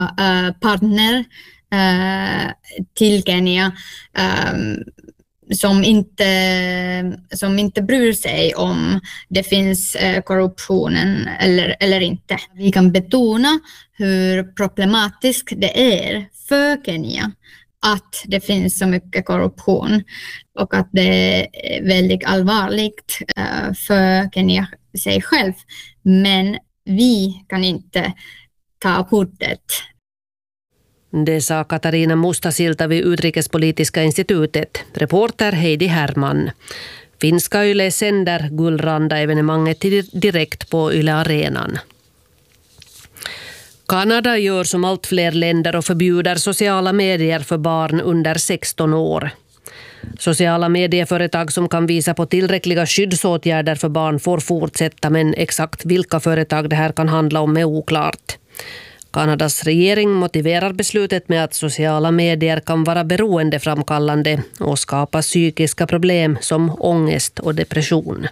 partner till Kenya som inte bryr sig om det finns korruptionen eller inte. Vi kan betona hur problematiskt det är för Kenya att det finns så mycket korruption och att det är väldigt allvarligt för Kenya sig själv. Men vi kan inte ta ordet. Det sa Katarina Mustasilta vid Utrikespolitiska institutet. Reporter Heidi Herman. Finska Yle sänder Gullranda-evenemanget direkt på Yle Arenan. Kanada gör som allt fler länder och förbjuder sociala medier för barn under 16 år. Sociala medieföretag som kan visa på tillräckliga skyddsåtgärder för barn får fortsätta, men exakt vilka företag det här kan handla om är oklart. Kanadas regering motiverar beslutet med att sociala medier kan vara beroendeframkallande och skapa psykiska problem som ångest och depression.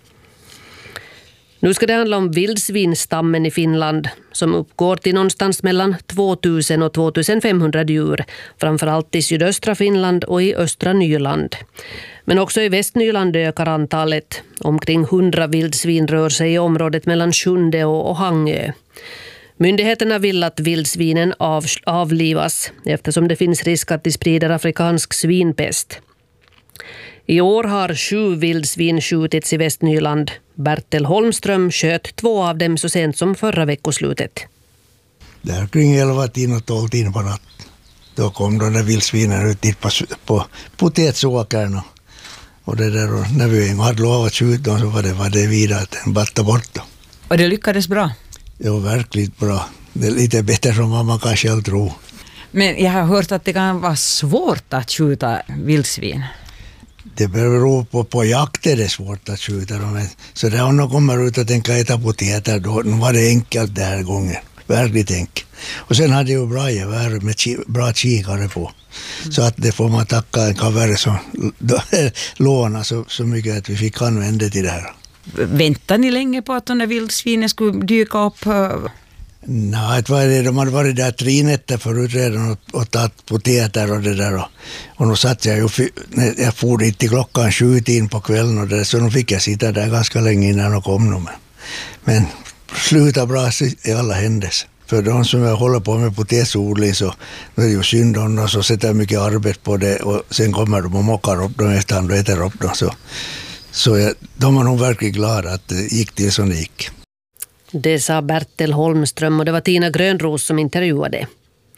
Nu ska det handla om vildsvinstammen i Finland som uppgår till någonstans mellan 2000 och 2500 djur, framförallt i sydöstra Finland och i östra Nyland. Men också i Västnyland ökar antalet. Omkring 100 vildsvin rör sig i området mellan Sjunde och Hangö. Myndigheterna vill att vildsvinen avlivas eftersom det finns risk att de sprider afrikansk svinpest. I år har 7 vildsvin skjutits i Västnyland. Bertel Holmström sköt 2 av dem så sent som förra veckoslutet. Där kring 11 och 12 på natt. Då kom de där vildsvinen ut dit på potetsåkern. Och det där, och när vi hade lovat skjuta dem så var det vidare att den battade bort dem. Och det lyckades bra? Det var verkligt bra. Det är lite bättre som man kan själv tro. Men jag har hört att det kan vara svårt att skjuta vildsvin. Det beror på jakt är det svårt att skjuta dem. Så där om de kommer ut och tänker äta potäter, då var det enkelt den här gången. Verkligt enkelt. Och sen hade jag bra gevär med bra kikare på. Så att det får man tacka en kavare som låna så mycket att vi fick använda till det här. Väntar ni länge på att de där vildsvinen skulle dyka upp? Nej, de hade varit där 3 nätter förut redan och tagit potäter och det där. Och nu satt jag for dit till klockan 7 på kvällen och det, så nu fick jag sitta där ganska länge innan de kom. Men sluta bra i alla händelser. För de som håller på med potätsodling så är det ju synd om dem, så sätter mycket arbete på det och sen kommer de och mockar upp dem efter och äter upp dem. Så de var nog verkligen glada att det gick till som det gick. Det sa Bertel Holmström och det var Tina Grönros som intervjuade.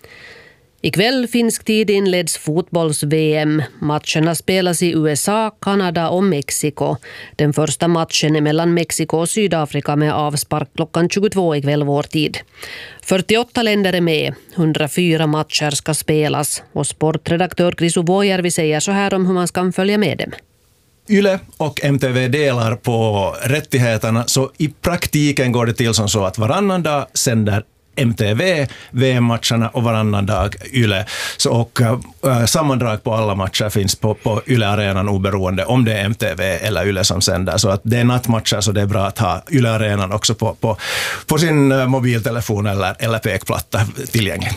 Ikväll finsk tid inleds fotbolls-VM. Matcherna spelas i USA, Kanada och Mexiko. Den första matchen är mellan Mexiko och Sydafrika med avspark klockan 22 ikväll vår tid. 48 länder är med, 104 matcher ska spelas och sportredaktör Krisu Vuojärvi säger så här om hur man ska följa med dem. Yle och MTV delar på rättigheterna, så i praktiken går det till som så att varannan dag sänder MTV VM-matcherna och varannan dag Yle. Och sammandrag på alla matcher finns på Yle-arenan oberoende om det är MTV eller Yle som sänder. Så att det är nattmatcher, så det är bra att ha Yle-arenan också på sin mobiltelefon eller pekplatta tillgänglig.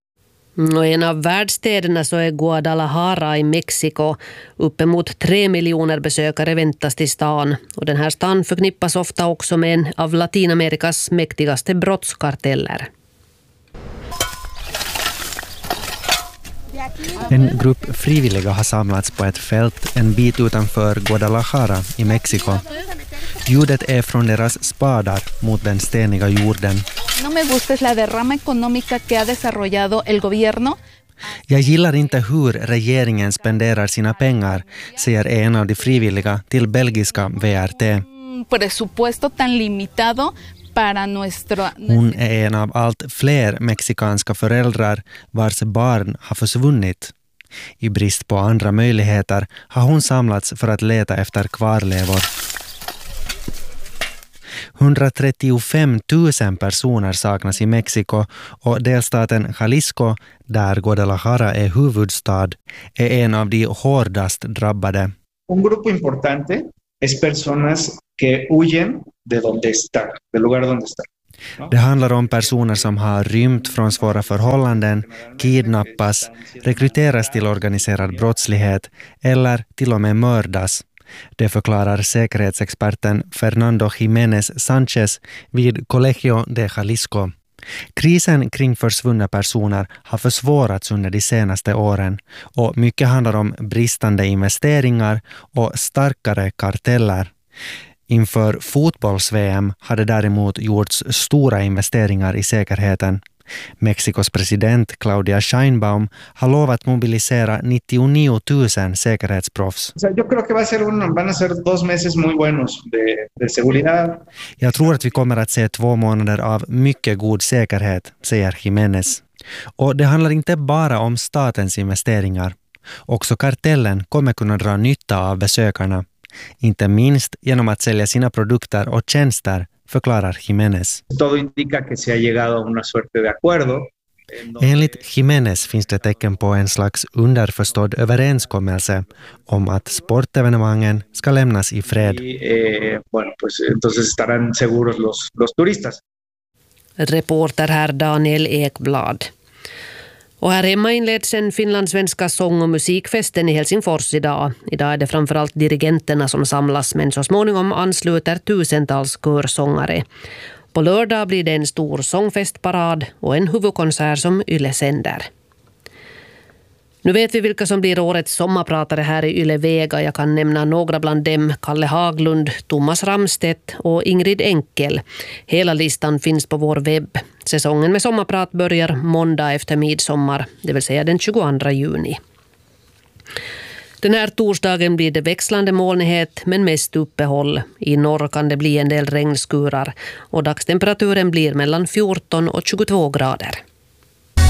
Och en av världstäderna så är Guadalajara i Mexiko. Uppemot 3 miljoner besökare väntas till stan. Och den här stan förknippas ofta också med en av Latinamerikas mäktigaste brottskarteller. En grupp frivilliga har samlats på ett fält en bit utanför Guadalajara i Mexiko. Ljudet är från deras spadar mot den steniga jorden. No me gusta la derrama económica que ha desarrollado el gobierno. Jag gillar inte hur regeringen spenderar sina pengar, säger en av de frivilliga till belgiska VRT. Presupuesto tan limitado para nuestro. Hon är en av allt fler mexikanska föräldrar vars barn har försvunnit. I brist på andra möjligheter har hon samlats för att leta efter kvarlevor. 135 000 personer saknas i Mexiko och delstaten Jalisco, där Guadalajara är huvudstad, är en av de hårdast drabbade. Un grupo importante es personas que huyen de donde están, del lugar donde están. Det handlar om personer som har rymt från svåra förhållanden, kidnappas, rekryteras till organiserad brottslighet eller till och med mördas. Det förklarar säkerhetsexperten Fernando Jiménez Sánchez vid Colegio de Jalisco. Krisen kring försvunna personer har försvårats under de senaste åren och mycket handlar om bristande investeringar och starkare karteller. Inför fotbolls-VM hade däremot gjorts stora investeringar i säkerheten. Mexikos president Claudia Sheinbaum har lovat mobilisera 99 000 säkerhetsproffs. Jag tror att van a ser 2 meses muy buenos de seguridad. Jag tror att vi kommer att se 2 månader av mycket god säkerhet, säger Jiménez. Och det handlar inte bara om statens investeringar. Också kartellen kommer kunna dra nytta av besökarna. Inte minst genom att sälja sina produkter och tjänster, förklarar Jiménez. Todo indica que se ha llegado a una suerte de acuerdo. Enligt Jiménez finns det tecken på en slags underförstådd överenskommelse om att sportevenemangen ska lämnas i fred. Bueno, pues entonces estarán seguros los turistas. Reporter här Daniel Ekblad. Och här hemma inleds den finlandssvenska sång- och musikfesten i Helsingfors idag. Idag är det framförallt dirigenterna som samlas, men så småningom ansluter tusentals körsångare. På lördag blir det en stor sångfestparad och en huvudkonsert som Yle sänder. Nu vet vi vilka som blir årets sommarpratare här i Yle Vega. Jag kan nämna några bland dem: Kalle Haglund, Thomas Ramstedt och Ingrid Enkel. Hela listan finns på vår webb. Säsongen med sommarprat börjar måndag efter midsommar, det vill säga den 22 juni. Den här torsdagen blir det växlande molnighet men mest uppehåll. I norr kan det bli en del regnskurar och dagstemperaturen blir mellan 14 och 22 grader.